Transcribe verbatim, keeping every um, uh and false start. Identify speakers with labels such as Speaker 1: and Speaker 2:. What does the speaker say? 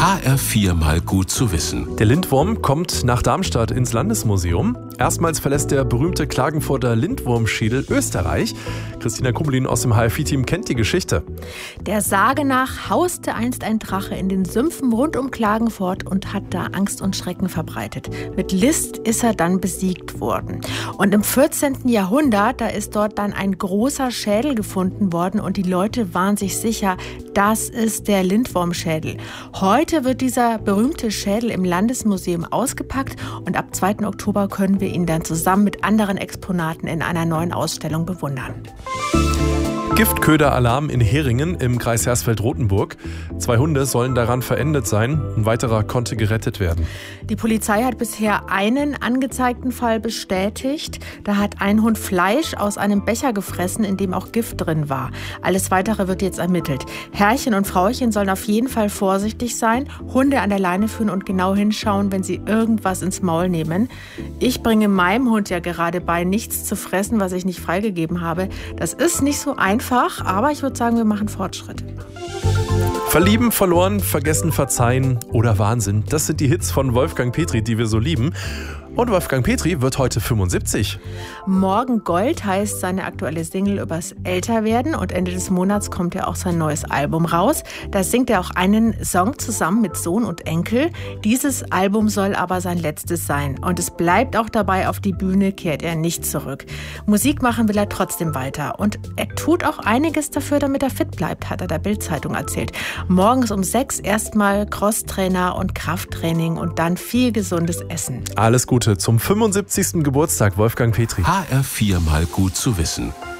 Speaker 1: H R vier mal gut zu wissen.
Speaker 2: Der Lindwurm kommt nach Darmstadt ins Landesmuseum. Erstmals verlässt der berühmte Klagenfurter Lindwurmschädel Österreich. Christina Kubelin aus dem H R vier Team kennt die Geschichte.
Speaker 3: Der Sage nach hauste einst ein Drache in den Sümpfen rund um Klagenfurt und hat da Angst und Schrecken verbreitet. Mit List ist er dann besiegt worden. Und im vierzehnten Jahrhundert, da ist dort dann ein großer Schädel gefunden worden und die Leute waren sich sicher, das ist der Lindwurmschädel. Heute wird dieser berühmte Schädel im Landesmuseum ausgepackt und ab zweiten Oktober können wir ihn dann zusammen mit anderen Exponaten in einer neuen Ausstellung bewundern.
Speaker 2: Giftköderalarm in Heringen im Kreis Hersfeld-Rotenburg. Zwei Hunde sollen daran verendet sein. Ein weiterer konnte gerettet werden.
Speaker 3: Die Polizei hat bisher einen angezeigten Fall bestätigt. Da hat ein Hund Fleisch aus einem Becher gefressen, in dem auch Gift drin war. Alles Weitere wird jetzt ermittelt. Herrchen und Frauchen sollen auf jeden Fall vorsichtig sein, Hunde an der Leine führen und genau hinschauen, wenn sie irgendwas ins Maul nehmen. Ich bringe meinem Hund ja gerade bei, nichts zu fressen, was ich nicht freigegeben habe. Das ist nicht so einfach, aber ich würde sagen, wir machen Fortschritte.
Speaker 2: Verlieben, verloren, vergessen, verzeihen oder Wahnsinn. Das sind die Hits von Wolfgang Petri, die wir so lieben. Und Wolfgang Petri wird heute fünfundsiebzig.
Speaker 3: Morgen Gold heißt seine aktuelle Single übers Älterwerden und Ende des Monats kommt ja auch sein neues Album raus. Da singt er auch einen Song zusammen mit Sohn und Enkel. Dieses Album soll aber sein letztes sein und es bleibt auch dabei, auf die Bühne kehrt er nicht zurück. Musik machen will er trotzdem weiter und er tut auch einiges dafür, damit er fit bleibt, hat er der Bild-Zeitung erzählt. Morgens um sechs erstmal Crosstrainer und Krafttraining und dann viel gesundes Essen.
Speaker 2: Alles Gute zum fünfundsiebzigsten Geburtstag, Wolfgang Petri.
Speaker 1: H R vier mal gut zu wissen.